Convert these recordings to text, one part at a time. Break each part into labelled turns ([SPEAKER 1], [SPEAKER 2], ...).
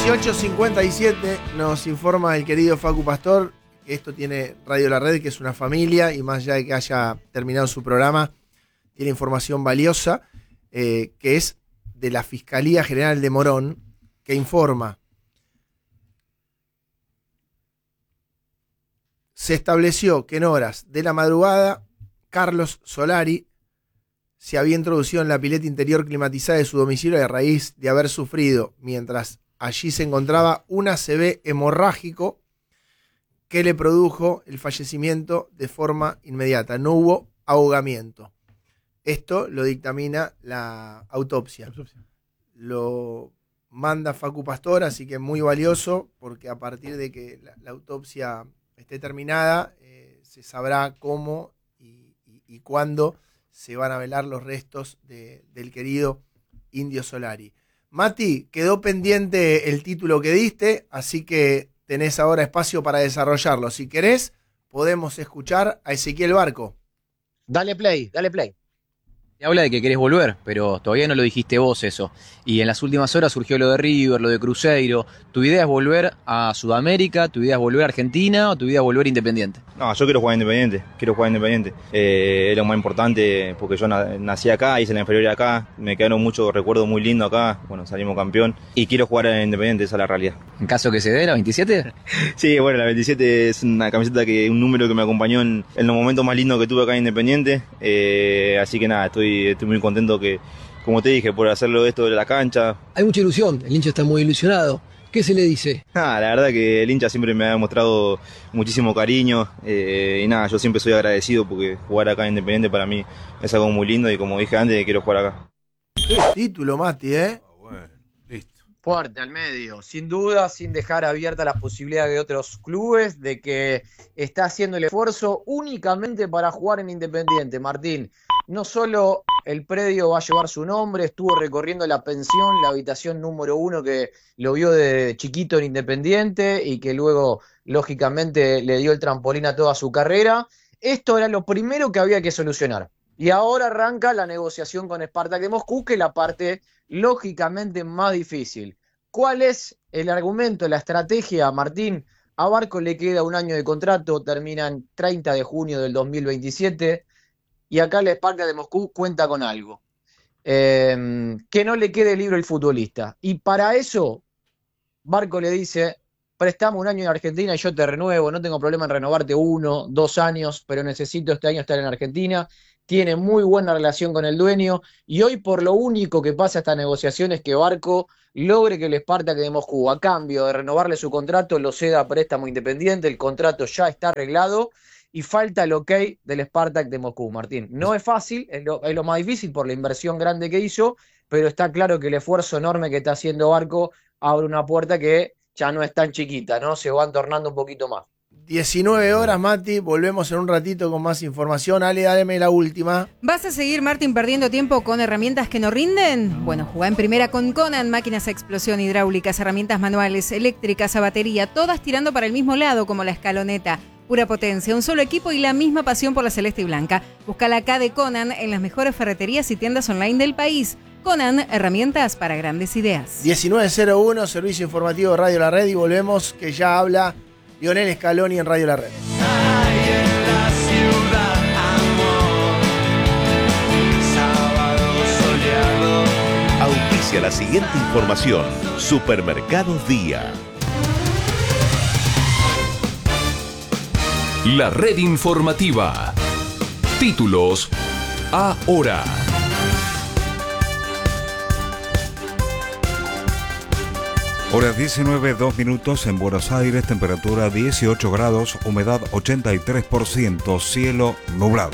[SPEAKER 1] 18:57 nos informa el querido Facu Pastor que esto tiene Radio La Red, que es una familia, y más allá de que haya terminado su programa, tiene información valiosa, que es de la Fiscalía General de Morón, que informa: se estableció que en horas de la madrugada Carlos Solari se había introducido en la pileta interior climatizada de su domicilio a raíz de haber sufrido, mientras allí se encontraba, un ACV hemorrágico que le produjo el fallecimiento de forma inmediata. No hubo ahogamiento. Esto lo dictamina la autopsia. Lo manda Facu Pastor, así que es muy valioso, porque a partir de que la autopsia esté terminada, se sabrá cómo y cuándo se van a velar los restos del querido Indio Solari. Mati, quedó pendiente el título que diste, así que tenés ahora espacio para desarrollarlo. Si querés, podemos escuchar a Ezequiel Barco.
[SPEAKER 2] Dale play.
[SPEAKER 3] Se habla de que querés volver, pero todavía no lo dijiste vos eso. Y en las últimas horas surgió lo de River, lo de Cruzeiro. ¿Tu idea es volver a Sudamérica? ¿Tu idea es volver a Argentina? ¿O tu idea es volver a Independiente?
[SPEAKER 4] No, yo quiero jugar Independiente. Es lo más importante, porque yo nací acá, hice la inferior acá, me quedaron muchos recuerdos muy lindos acá, bueno, salimos campeón, y quiero jugar en Independiente, esa es la realidad.
[SPEAKER 3] ¿En caso que se dé la 27?
[SPEAKER 4] Sí, bueno, la 27 es una camiseta, un número que me acompañó en los momentos más lindos que tuve acá en Independiente, así que nada, estoy muy contento, que, como te dije, por hacerlo esto de la cancha.
[SPEAKER 5] Hay mucha ilusión, el hincha está muy ilusionado. ¿Qué se le dice?
[SPEAKER 4] La verdad que el hincha siempre me ha demostrado muchísimo cariño, y nada, yo siempre soy agradecido, porque jugar acá en Independiente para mí es algo muy lindo, y como dije antes, quiero jugar acá.
[SPEAKER 1] Qué título, Mati,
[SPEAKER 6] Bueno, listo.
[SPEAKER 2] Fuerte al medio, sin duda, sin dejar abierta las posibilidades de otros clubes, de que está haciendo el esfuerzo únicamente para jugar en Independiente. Martín, no solo el predio va a llevar su nombre, estuvo recorriendo la pensión, la habitación número 1, que lo vio de chiquito en Independiente y que luego, lógicamente, le dio el trampolín a toda su carrera. Esto era lo primero que había que solucionar. Y ahora arranca la negociación con Spartak de Moscú, que es la parte lógicamente más difícil. ¿Cuál es el argumento, la estrategia, Martín? A Barco le queda un año de contrato, termina en 30 de junio del 2027, y acá el Spartak de Moscú cuenta con algo. Que no le quede libre el futbolista. Y para eso, Barco le dice: préstame un año en Argentina y yo te renuevo, no tengo problema en renovarte 1, 2 años, pero necesito este año estar en Argentina. Tiene muy buena relación con el dueño, y hoy por lo único que pasa esta negociación es que Barco logre que el Spartak de Moscú, a cambio de renovarle su contrato, lo ceda a préstamo Independiente. El contrato ya está arreglado y falta el ok del Spartak de Moscú, Martín. No es fácil, es lo más difícil por la inversión grande que hizo, pero está claro que el esfuerzo enorme que está haciendo Barco abre una puerta que ya no es tan chiquita, ¿no? Se van tornando un poquito más.
[SPEAKER 1] 19 horas, Mati, volvemos en un ratito con más información. Ale, dáleme la última.
[SPEAKER 7] ¿Vas a seguir, Martín, perdiendo tiempo con herramientas que no rinden? Bueno, jugá en primera con Conan, máquinas a explosión, hidráulicas, herramientas manuales, eléctricas, a batería, todas tirando para el mismo lado, como la escaloneta. Pura potencia, un solo equipo y la misma pasión por la celeste y blanca. Búscala acá de Conan en las mejores ferreterías y tiendas online del país. Conan, herramientas para grandes ideas.
[SPEAKER 1] 19:01, servicio informativo de Radio La Red, y volvemos, que ya habla Lionel Scaloni en Radio La Red.
[SPEAKER 8] Auspicia la siguiente información. Supermercados Día.
[SPEAKER 9] La red informativa. Títulos ahora.
[SPEAKER 10] Hora 19:02 en Buenos Aires, temperatura 18 grados, humedad 83%, cielo nublado.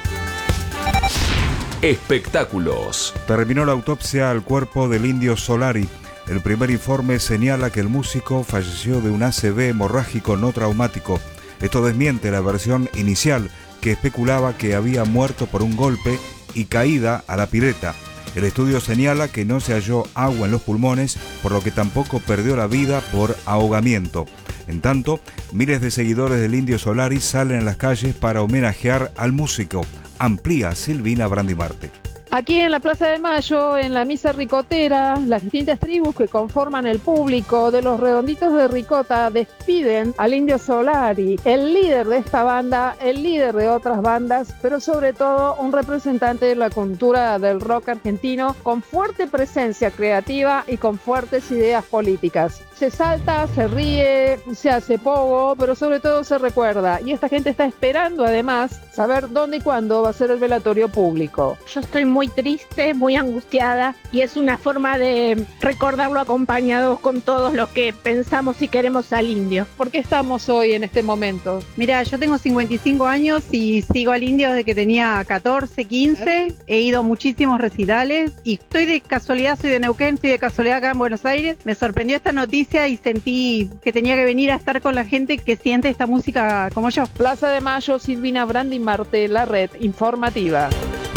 [SPEAKER 9] Espectáculos.
[SPEAKER 10] Terminó la autopsia al cuerpo del Indio Solari. El primer informe señala que el músico falleció de un ACV hemorrágico no traumático. Esto desmiente la versión inicial, que especulaba que había muerto por un golpe y caída a la pileta. El estudio señala que no se halló agua en los pulmones, por lo que tampoco perdió la vida por ahogamiento. En tanto, miles de seguidores del Indio Solari salen a las calles para homenajear al músico. Amplía Silvina Brandimarte.
[SPEAKER 6] Aquí en la Plaza de Mayo, en la misa ricotera, las distintas tribus que conforman el público de los Redonditos de Ricota despiden al Indio Solari, el líder de esta banda, el líder de otras bandas, pero sobre todo un representante de la cultura del rock argentino con fuerte presencia creativa y con fuertes ideas políticas. Se salta, se ríe, se hace pogo, pero sobre todo se recuerda. Y esta gente está esperando además saber dónde y cuándo va a ser el velatorio público.
[SPEAKER 11] Yo estoy muy triste, muy angustiada y es una forma de recordarlo acompañados con todos los que pensamos y queremos al Indio.
[SPEAKER 6] ¿Por qué estamos hoy en este momento?
[SPEAKER 12] Mira, yo tengo 55 años y sigo al Indio desde que tenía 14, 15. He ido a muchísimos recitales y estoy de casualidad, soy de Neuquén, estoy de casualidad acá en Buenos Aires. Me sorprendió esta noticia y sentí que tenía que venir a estar con la gente que siente esta música como yo.
[SPEAKER 6] Plaza de Mayo, Silvina Brandi Marte, la red informativa.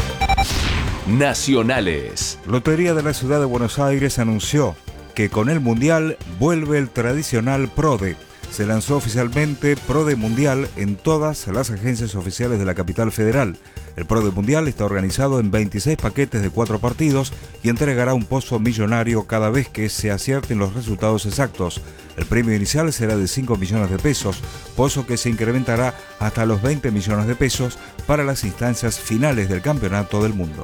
[SPEAKER 9] Nacionales.
[SPEAKER 10] Lotería de la Ciudad de Buenos Aires anunció que con el Mundial vuelve el tradicional PRODE. Se lanzó oficialmente PRODE Mundial en todas las agencias oficiales de la capital federal. El PRODE Mundial está organizado en 26 paquetes de 4 partidos y entregará un pozo millonario cada vez que se acierten los resultados exactos. El premio inicial será de 5 millones de pesos, pozo que se incrementará hasta los 20 millones de pesos para las instancias finales del Campeonato del Mundo.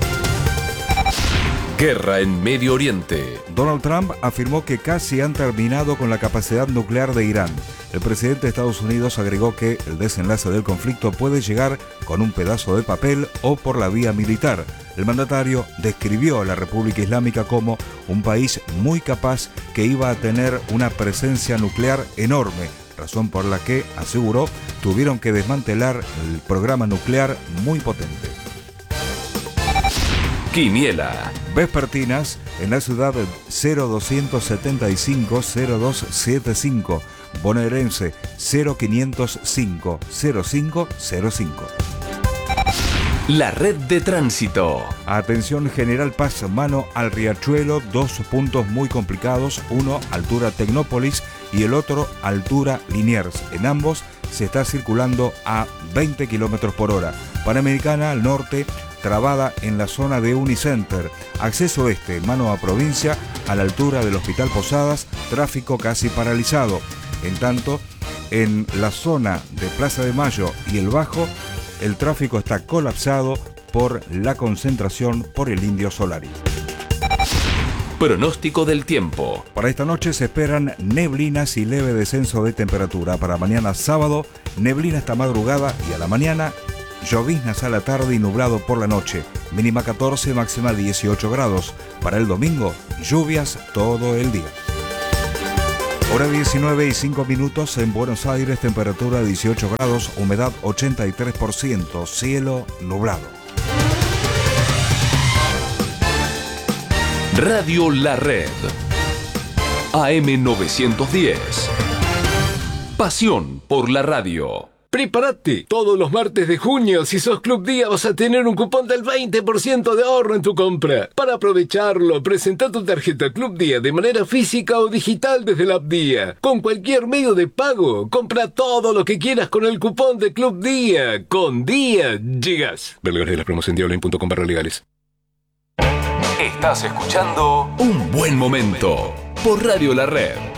[SPEAKER 9] Guerra en Medio Oriente.
[SPEAKER 10] Donald Trump afirmó que casi han terminado con la capacidad nuclear de Irán. El presidente de Estados Unidos agregó que el desenlace del conflicto puede llegar con un pedazo de papel o por la vía militar. El mandatario describió a la República Islámica como un país muy capaz que iba a tener una presencia nuclear enorme, razón por la que, aseguró, tuvieron que desmantelar el programa nuclear muy potente.
[SPEAKER 9] Quiniela.
[SPEAKER 10] Vespertinas en la ciudad 0275-0275, bonaerense 0505-0505.
[SPEAKER 9] La red de tránsito.
[SPEAKER 10] Atención General Paz, mano al Riachuelo, 2 puntos muy complicados, uno altura Tecnópolis y el otro altura Liniers. En ambos se está circulando a 20 km por hora. Panamericana al norte, trabada en la zona de Unicenter. Acceso este, mano a provincia, a la altura del Hospital Posadas, tráfico casi paralizado. En tanto, en la zona de Plaza de Mayo y el Bajo, el tráfico está colapsado por la concentración por el Indio Solari.
[SPEAKER 9] Pronóstico del tiempo.
[SPEAKER 10] Para esta noche se esperan neblinas y leve descenso de temperatura. Para mañana sábado, neblina esta madrugada y a la mañana, lloviznas a la tarde y nublado por la noche. Mínima 14, máxima 18 grados. Para el domingo, lluvias todo el día. Hora 19:05 en Buenos Aires, temperatura 18 grados, humedad 83%, cielo nublado.
[SPEAKER 9] Radio La Red. AM 910. Pasión por la radio.
[SPEAKER 13] Prepárate, todos los martes de junio, si sos Club Día vas a tener un cupón del 20% de ahorro en tu compra. Para aprovecharlo, presenta tu tarjeta Club Día de manera física o digital desde la app Día. Con cualquier medio de pago, compra todo lo que quieras con el cupón de Club Día. Con Día llegas. Ver legales de las promos en diablo.com/legales.
[SPEAKER 9] Estás escuchando Un Buen Momento por Radio La Red.